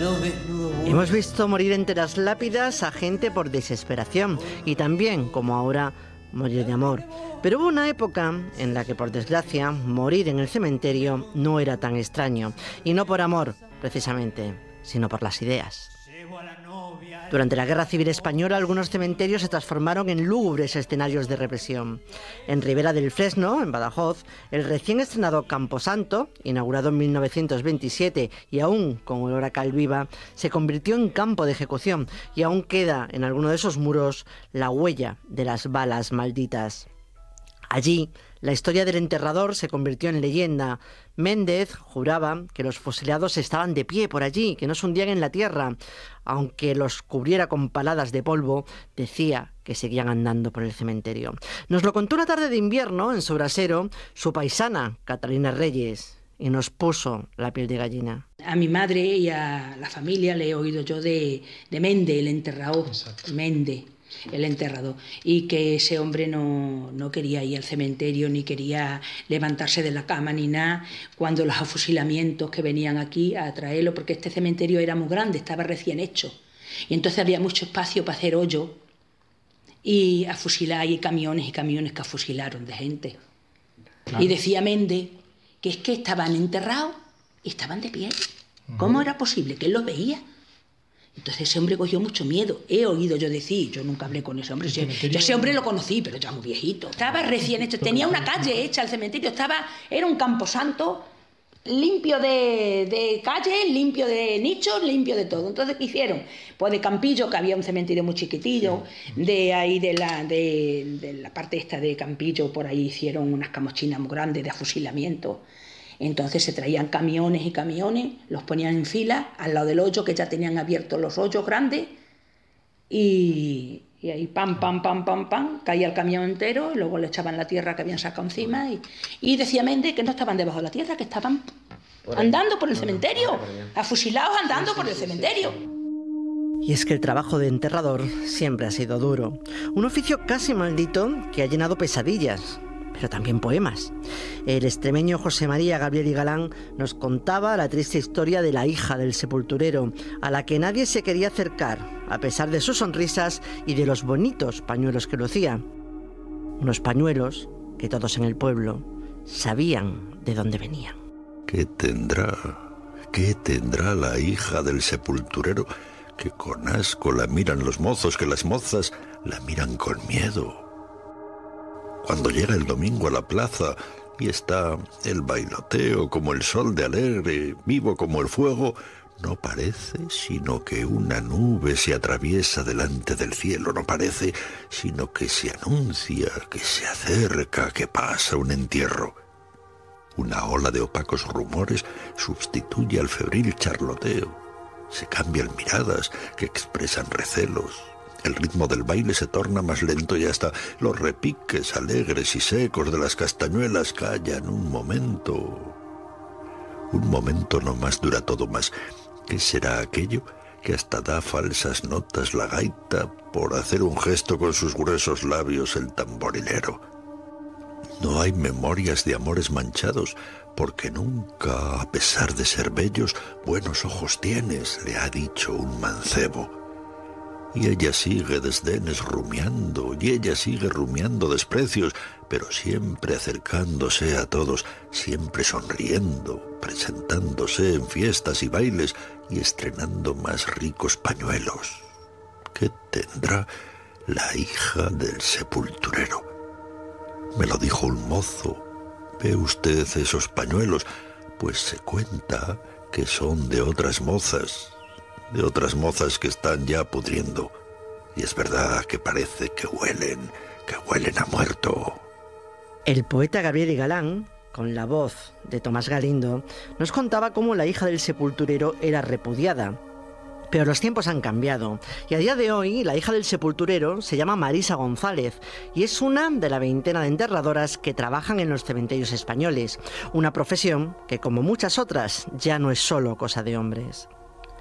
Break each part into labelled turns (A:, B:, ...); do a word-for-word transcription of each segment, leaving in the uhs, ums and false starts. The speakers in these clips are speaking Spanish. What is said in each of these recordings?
A: Hemos visto morir enteras lápidas a gente por desesperación y también, como ahora, morir de amor. Pero hubo una época en la que, por desgracia, morir en el cementerio no era tan extraño. Y no por amor, precisamente, sino por las ideas. Durante la Guerra Civil Española, algunos cementerios se transformaron en lúgubres escenarios de represión. En Ribera del Fresno, en Badajoz, el recién estrenado Camposanto, inaugurado en mil novecientos veintisiete y aún con olor a cal viva, se convirtió en campo de ejecución y aún queda en alguno de esos muros la huella de las balas malditas. Allí, la historia del enterrador se convirtió en leyenda. Méndez juraba que los fusilados estaban de pie por allí, que no se hundían en la tierra. Aunque los cubriera con paladas de polvo, decía que seguían andando por el cementerio. Nos lo contó una tarde de invierno, en su brasero, su paisana, Catalina Reyes, y nos puso la piel de gallina.
B: A mi madre y a la familia le he oído yo de, de Méndez, el enterrador. Exacto. Méndez, el enterrador, y que ese hombre no, no quería ir al cementerio, ni quería levantarse de la cama, ni nada, cuando los afusilamientos que venían aquí a traerlo, porque este cementerio era muy grande, estaba recién hecho, y entonces había mucho espacio para hacer hoyo, y a fusilar, y camiones y camiones que afusilaron de gente. Claro. Y decía Méndez que es que estaban enterrados y estaban de pie. ¿Cómo uh-huh. era posible? Que él los veía. Entonces ese hombre cogió mucho miedo. He oído yo decir, yo nunca hablé con ese hombre, yo, yo ese hombre lo conocí, pero ya muy viejito. Estaba recién hecho, tenía una calle hecha el cementerio, estaba, era un camposanto limpio de, de calles, limpio de nichos, limpio de todo. Entonces, ¿qué hicieron? Pues de Campillo, que había un cementerio muy chiquitillo, de ahí de la, de, de la parte esta de Campillo, por ahí hicieron unas camochinas muy grandes de afusilamiento. Entonces se traían camiones y camiones, los ponían en fila al lado del hoyo, que ya tenían abiertos los hoyos grandes, y, y ahí pam, pam, pam, pam, pam, caía el camión entero, y luego le echaban la tierra que habían sacado encima, y, y decía Méndez que no estaban debajo de la tierra, que estaban por andando por el cementerio, afusilados andando por el cementerio.
A: Y es que el trabajo de enterrador siempre ha sido duro, un oficio casi maldito que ha llenado pesadillas, pero también poemas. El extremeño José María Gabriel y Galán nos contaba la triste historia de la hija del sepulturero, a la que nadie se quería acercar, a pesar de sus sonrisas y de los bonitos pañuelos que lucía. Unos pañuelos que todos en el pueblo sabían de dónde venían.
C: ¿Qué tendrá? ¿Qué tendrá la hija del sepulturero? Que con asco la miran los mozos, que las mozas la miran con miedo. Cuando llega el domingo a la plaza y está el bailoteo como el sol de alegre, vivo como el fuego, no parece sino que una nube se atraviesa delante del cielo, no parece sino que se anuncia, que se acerca, que pasa un entierro. Una ola de opacos rumores sustituye al febril charloteo. Se cambian miradas que expresan recelos. El ritmo del baile se torna más lento y hasta los repiques alegres y secos de las castañuelas callan un momento. Un momento no más dura todo más. ¿Qué será aquello que hasta da falsas notas la gaita por hacer un gesto con sus gruesos labios el tamborilero? No hay memorias de amores manchados, porque nunca, a pesar de ser bellos, buenos ojos tienes, le ha dicho un mancebo. Y ella sigue desdenes rumiando, y ella sigue rumiando desprecios, pero siempre acercándose a todos, siempre sonriendo, presentándose en fiestas y bailes y estrenando más ricos pañuelos. ¿Qué tendrá la hija del sepulturero? Me lo dijo un mozo. ¿Ve usted esos pañuelos? Pues se cuenta que son de otras mozas. de otras mozas que están ya pudriendo. Y es verdad que parece que huelen, que huelen a muerto.
A: El poeta Gabriel y Galán, con la voz de Tomás Galindo, nos contaba cómo la hija del sepulturero era repudiada. Pero los tiempos han cambiado y a día de hoy la hija del sepulturero se llama Marisa González y es una de la veintena de enterradoras que trabajan en los cementerios españoles, una profesión que, como muchas otras, ya no es solo cosa de hombres.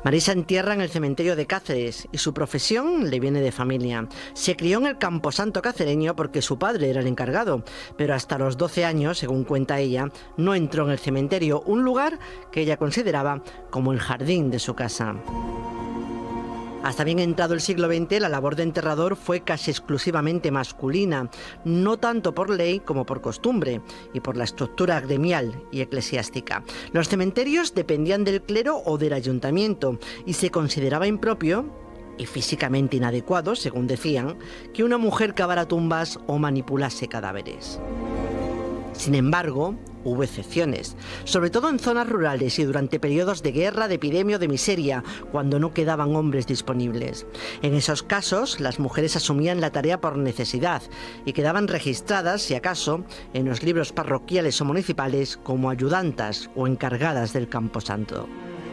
A: Marisa entierra en el cementerio de Cáceres y su profesión le viene de familia. Se crió en el camposanto cacereño porque su padre era el encargado, pero hasta los doce años, según cuenta ella, no entró en el cementerio, un lugar que ella consideraba como el jardín de su casa. Hasta bien entrado el siglo veinte, la labor de enterrador fue casi exclusivamente masculina, no tanto por ley como por costumbre y por la estructura gremial y eclesiástica. Los cementerios dependían del clero o del ayuntamiento y se consideraba impropio y físicamente inadecuado, según decían, que una mujer cavara tumbas o manipulase cadáveres. Sin embargo, hubo excepciones, sobre todo en zonas rurales y durante periodos de guerra, de epidemia o de miseria, cuando no quedaban hombres disponibles. En esos casos, las mujeres asumían la tarea por necesidad y quedaban registradas, si acaso, en los libros parroquiales o municipales como ayudantas o encargadas del camposanto.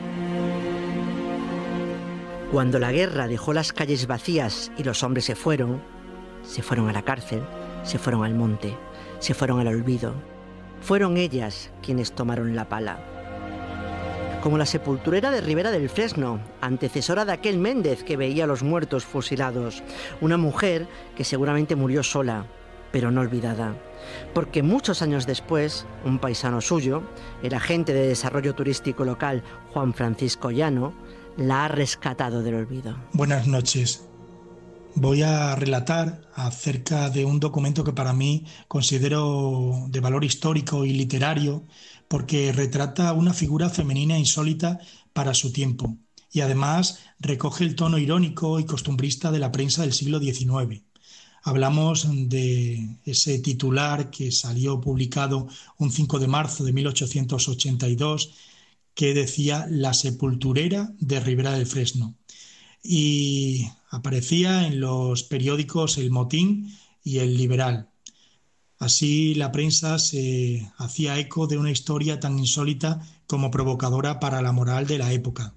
A: Cuando la guerra dejó las calles vacías y los hombres se fueron, se fueron a la cárcel, se fueron al monte, se fueron al olvido. Fueron ellas quienes tomaron la pala. Como la sepulturera de Ribera del Fresno, antecesora de aquel Méndez que veía a los muertos fusilados. Una mujer que seguramente murió sola, pero no olvidada. Porque muchos años después, un paisano suyo, el agente de desarrollo turístico local Juan Francisco Llano, la ha rescatado del olvido.
D: Buenas noches. Voy a relatar acerca de un documento que para mí considero de valor histórico y literario porque retrata una figura femenina insólita para su tiempo y además recoge el tono irónico y costumbrista de la prensa del siglo diecinueve. Hablamos de ese titular que salió publicado un cinco de marzo de mil ochocientos ochenta y dos que decía «La sepulturera de Ribera del Fresno». Y aparecía en los periódicos El Motín y El Liberal. Así la prensa se hacía eco de una historia tan insólita como provocadora para la moral de la época.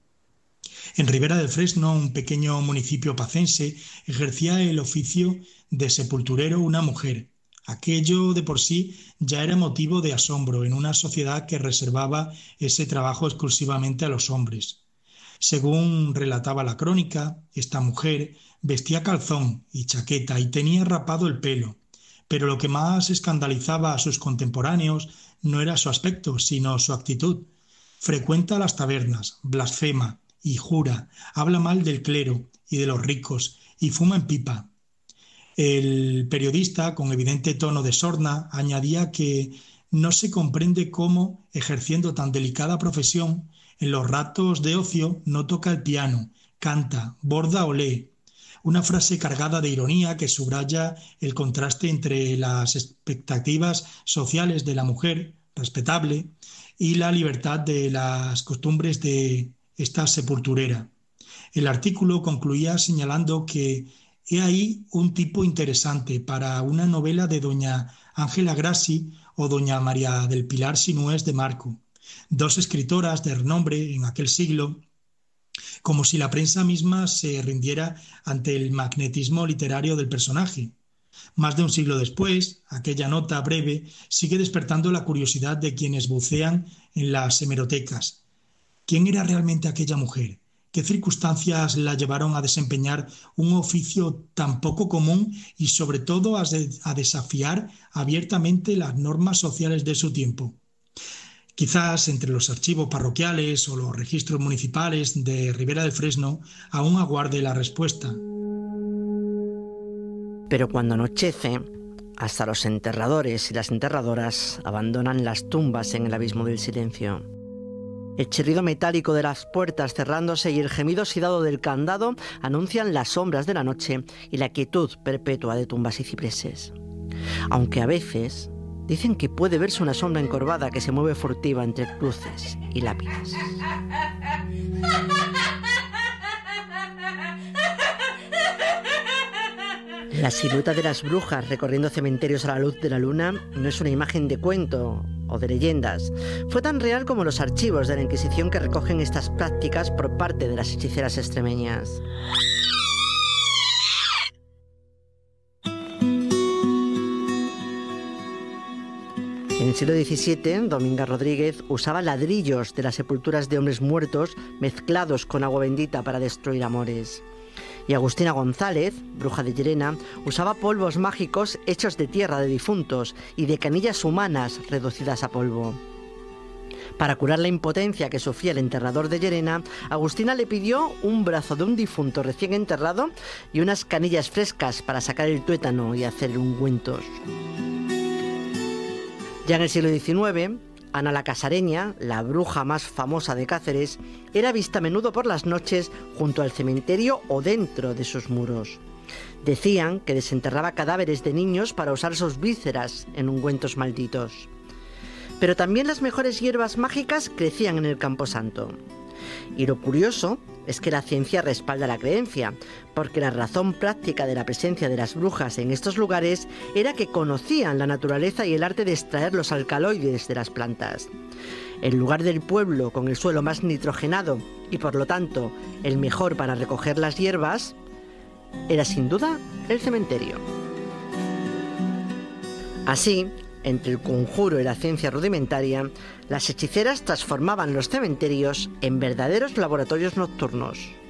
D: En Ribera del Fresno, un pequeño municipio pacense, ejercía el oficio de sepulturero una mujer. Aquello de por sí ya era motivo de asombro en una sociedad que reservaba ese trabajo exclusivamente a los hombres. Según relataba la crónica, esta mujer vestía calzón y chaqueta y tenía rapado el pelo, pero lo que más escandalizaba a sus contemporáneos no era su aspecto, sino su actitud. Frecuenta las tabernas, blasfema y jura, habla mal del clero y de los ricos y fuma en pipa. El periodista, con evidente tono de sorna, añadía que no se comprende cómo, ejerciendo tan delicada profesión, en los ratos de ocio no toca el piano, canta, borda o lee. Una frase cargada de ironía que subraya el contraste entre las expectativas sociales de la mujer, respetable, y la libertad de las costumbres de esta sepulturera. El artículo concluía señalando que he ahí un tipo interesante para una novela de doña Ángela Grassi o doña María del Pilar Sinués de Marco, dos escritoras de renombre en aquel siglo, como si la prensa misma se rindiera ante el magnetismo literario del personaje. Más de un siglo después, aquella nota breve sigue despertando la curiosidad de quienes bucean en las hemerotecas. ¿Quién era realmente aquella mujer? ¿Qué circunstancias la llevaron a desempeñar un oficio tan poco común y sobre todo a, de- a desafiar abiertamente las normas sociales de su tiempo? Quizás entre los archivos parroquiales o los registros municipales de Ribera del Fresno aún aguarde la respuesta.
A: Pero cuando anochece, hasta los enterradores y las enterradoras abandonan las tumbas en el abismo del silencio. El chirrido metálico de las puertas cerrándose y el gemido oxidado del candado anuncian las sombras de la noche y la quietud perpetua de tumbas y cipreses. Aunque a veces dicen que puede verse una sombra encorvada que se mueve furtiva entre cruces y lápidas. La silueta de las brujas recorriendo cementerios a la luz de la luna no es una imagen de cuento o de leyendas. Fue tan real como los archivos de la Inquisición que recogen estas prácticas por parte de las hechiceras extremeñas. En el siglo diecisiete, Dominga Rodríguez usaba ladrillos de las sepulturas de hombres muertos mezclados con agua bendita para destruir amores. Y Agustina González, bruja de Llerena, usaba polvos mágicos hechos de tierra de difuntos y de canillas humanas reducidas a polvo. Para curar la impotencia que sufría el enterrador de Llerena, Agustina le pidió un brazo de un difunto recién enterrado y unas canillas frescas para sacar el tuétano y hacer ungüentos. Ya en el siglo diecinueve, Ana la Casareña, la bruja más famosa de Cáceres, era vista a menudo por las noches junto al cementerio o dentro de sus muros. Decían que desenterraba cadáveres de niños para usar sus vísceras en ungüentos malditos. Pero también las mejores hierbas mágicas crecían en el Camposanto. Y lo curioso es que la ciencia respalda la creencia, porque la razón práctica de la presencia de las brujas en estos lugares era que conocían la naturaleza y el arte de extraer los alcaloides de las plantas. El lugar del pueblo con el suelo más nitrogenado y por lo tanto el mejor para recoger las hierbas era sin duda el cementerio. Así, entre el conjuro y la ciencia rudimentaria, las hechiceras transformaban los cementerios en verdaderos laboratorios nocturnos.